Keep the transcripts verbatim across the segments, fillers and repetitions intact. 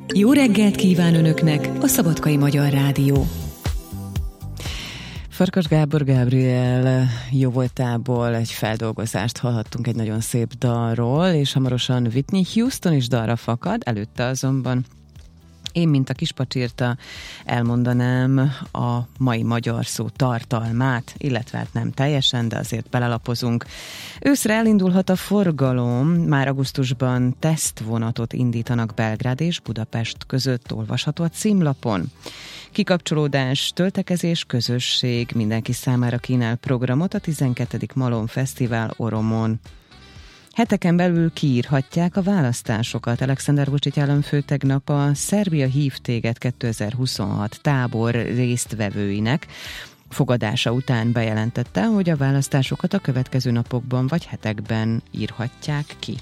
Jó reggelt kíván Önöknek a Szabadkai Magyar Rádió. Farkas Gábor Gabriel jóvoltából egy feldolgozást hallhattunk egy nagyon szép dalról, és hamarosan Whitney Houston is dalra fakad, előtte azonban én, mint a kispacsirta, elmondanám a mai magyar szó tartalmát, illetve hát nem teljesen, de azért belelapozunk. Őszre elindulhat a forgalom, már augusztusban tesztvonatot indítanak Belgrád és Budapest között, olvasható a címlapon. Kikapcsolódás, töltekezés, közösség, mindenki számára kínál programot a tizenkettedik Malom Fesztivál Oromon. Heteken belül kiírhatják a választásokat. Alexander Vučić államfő tegnap a Szerbia hív téged kétezer-huszonhat tábor résztvevőinek fogadása után bejelentette, hogy a választásokat a következő napokban vagy hetekben írhatják ki.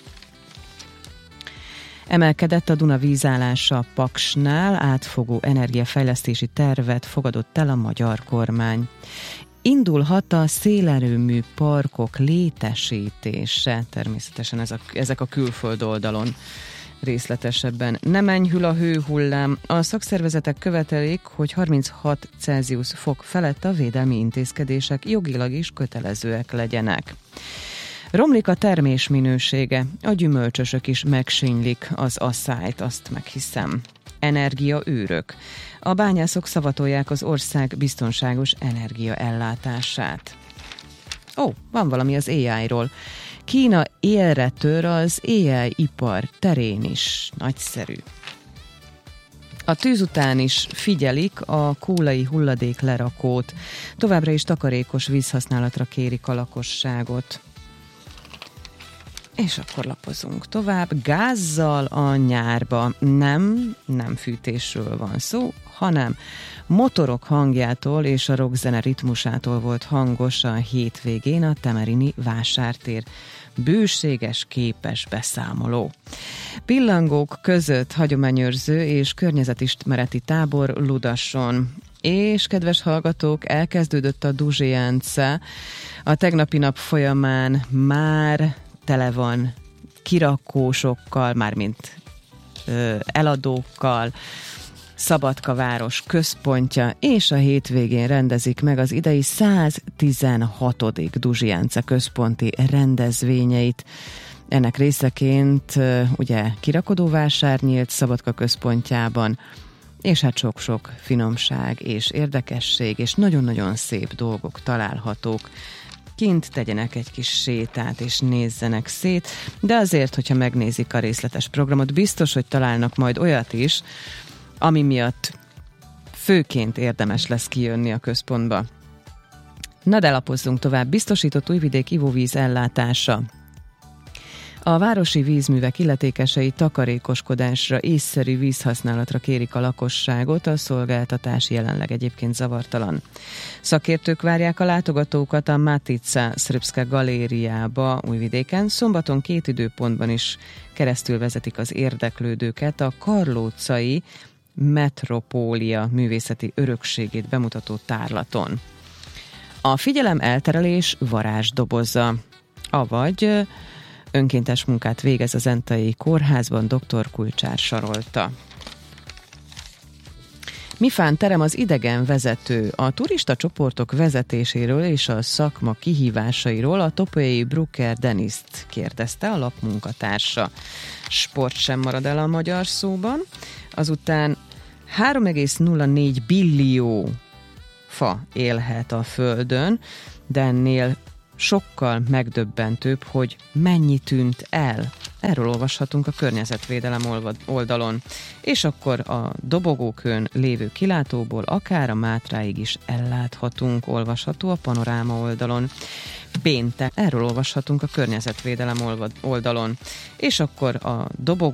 Emelkedett a Duna vízállása Paksnál, átfogó energiafejlesztési tervet fogadott el a magyar kormány. Indulhat a szélerőmű parkok létesítése, természetesen ez a, ezek a külföld oldalon részletesebben. Nem enyhül a hőhullám. A szakszervezetek követelik, hogy harminchat Celsius fok felett a védelmi intézkedések jogilag is kötelezőek legyenek. Romlik a termés minősége, a gyümölcsösök is megsínylik az asszályt, azt meghiszem. Energiaőrök. A bányászok szavatolják az ország biztonságos energiaellátását. Ó, van valami az á í-ról. Kína élre tör az á i ipar terén is. Nagyszerű. A tűz után is figyelik a kólai hulladék lerakót. Továbbra is takarékos vízhasználatra kérik a lakosságot. És akkor lapozunk tovább. Gázzal a nyárba. Nem, nem fűtésről van szó, hanem motorok hangjától és a rockzene ritmusától volt hangos a hétvégén a temerini vásártér. Bőséges képes beszámoló. Pillangók között hagyományőrző és környezetismereti tábor Ludason. És, kedves hallgatók, elkezdődött a Duzsiance. A tegnapi nap folyamán már tele van kirakósokkal, mármint ö, eladókkal, Szabadka város központja, és a hétvégén rendezik meg az idei száztizenhatodik Duzsiance központi rendezvényeit. Ennek részeként ö, ugye kirakodóvásár nyílt Szabadka központjában, és hát sok-sok finomság és érdekesség, és nagyon-nagyon szép dolgok találhatók. Kint tegyenek egy kis sétát, és nézzenek szét, de azért, hogyha megnézik a részletes programot, biztos, hogy találnak majd olyat is, ami miatt főként érdemes lesz kijönni a központba. Na de lapozzunk tovább. Biztosított Újvidék ivóvíz ellátása. A városi vízművek illetékesei takarékoskodásra, észszerű vízhasználatra kérik a lakosságot, a szolgáltatás jelenleg egyébként zavartalan. Szakértők várják a látogatókat a Matica Srpska galériába Újvidéken. Szombaton két időpontban is keresztül vezetik az érdeklődőket a karlócai Metropólia művészeti örökségét bemutató tárlaton. A figyelem elterelés varázsdoboza, avagy önkéntes munkát végez az Zentai Kórházban, dr. Kulcsár sarolta. Mifán terem az idegen vezető. A turista csoportok vezetéséről és a szakma kihívásairól a topolyai Brucker Deniszt kérdezte a lap munkatársa. Sport sem marad el a magyar szóban. Azután három egész nulla négy billió fa élhet a Földön, de ennél sokkal megdöbbentőbb, hogy mennyi tűnt el. Erről olvashatunk a környezetvédelem oldalon. És akkor a Dobogókön lévő kilátóból akár a Mátráig is elláthatunk, olvasható a Panoráma oldalon. Péntek, erről olvashatunk a környezetvédelem oldalon. És akkor a Dobogó